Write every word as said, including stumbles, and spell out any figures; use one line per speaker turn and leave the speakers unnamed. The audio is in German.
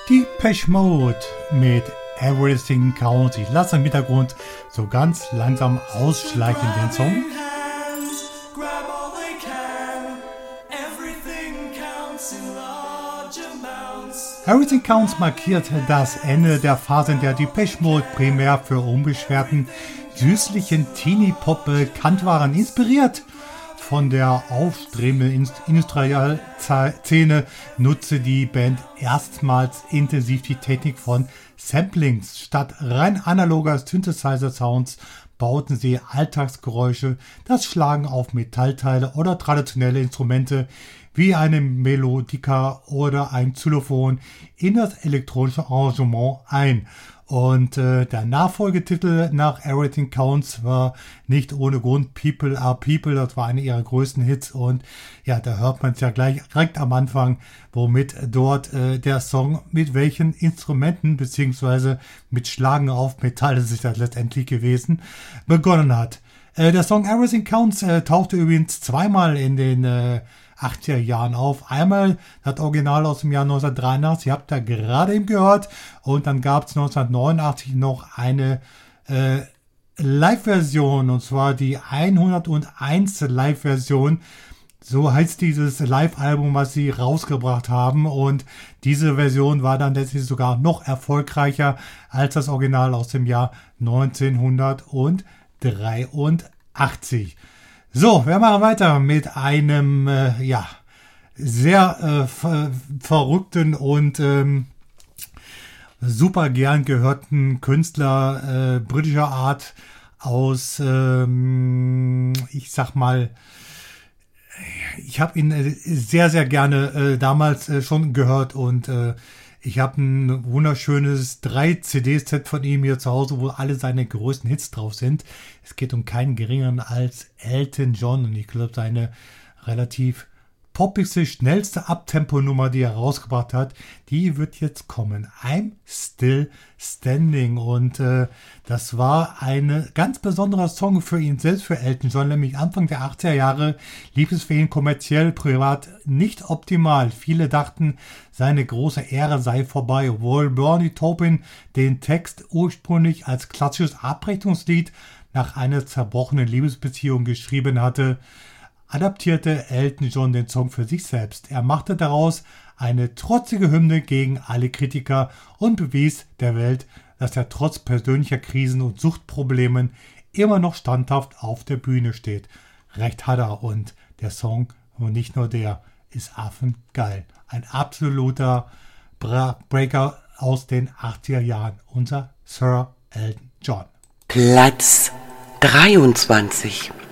Depeche Mode mit Everything Counts. Ich lasse im Hintergrund so ganz langsam ausschleichen den Song. Everything Counts markiert das Ende der Phase, in der Depeche Mode primär für unbeschwerten, süßlichen Teenie-Pop bekannt waren. Inspiriert von der aufstrebenden Industrial-Szene nutzte die Band erstmals intensiv die Technik von Samplings. Statt rein analoger Synthesizer-Sounds bauten sie Alltagsgeräusche, das Schlagen auf Metallteile oder traditionelle Instrumente wie eine Melodika oder ein Xylophon in das elektronische Arrangement ein. Und äh, der Nachfolgetitel nach Everything Counts war nicht ohne Grund People Are People. Das war einer ihrer größten Hits. Und ja, da hört man es ja gleich direkt am Anfang, womit dort äh, der Song mit welchen Instrumenten beziehungsweise mit Schlagen auf Metall, das ist das letztendlich gewesen, begonnen hat. Äh, der Song Everything Counts äh, tauchte übrigens zweimal in den äh, achtziger Jahren auf. Einmal das Original aus dem Jahr neunzehnhundertdreiundachtzig, ihr habt da gerade eben gehört. Und dann gab es neunzehnhundertneunundachtzig noch eine äh, Live-Version, und zwar die hunderteins Live-Version. So heißt dieses Live-Album, was sie rausgebracht haben. Und diese Version war dann letztlich sogar noch erfolgreicher als das Original aus dem Jahr neunzehnhundertdreiundachtzig. So, wir machen weiter mit einem äh, ja sehr äh, ver- verrückten und ähm, super gern gehörten Künstler äh, britischer Art aus, ähm, ich sag mal, ich habe ihn äh, sehr, sehr gerne äh, damals äh, schon gehört und äh, ich habe ein wunderschönes drei C D-Set von ihm hier zu Hause, wo alle seine größten Hits drauf sind. Es geht um keinen geringeren als Elton John und ich glaube, seine relativ poppigste, schnellste Abtempo-Nummer, die er rausgebracht hat, die wird jetzt kommen. I'm Still Standing. Und äh, das war ein ganz besonderer Song für ihn selbst, für Elton John, nämlich Anfang der achtziger Jahre lief es für ihn kommerziell, privat nicht optimal. Viele dachten, seine große Ära sei vorbei, obwohl Bernie Taupin den Text ursprünglich als klassisches Abrechnungslied nach einer zerbrochenen Liebesbeziehung geschrieben hatte, adaptierte Elton John den Song für sich selbst. Er machte daraus eine trotzige Hymne gegen alle Kritiker und bewies der Welt, dass er trotz persönlicher Krisen und Suchtproblemen immer noch standhaft auf der Bühne steht. Recht hat er, und der Song, und nicht nur der, ist affengeil. Ein absoluter Bra- Breaker aus den achtziger Jahren. Unser Sir Elton John.
Platz dreiundzwanzig.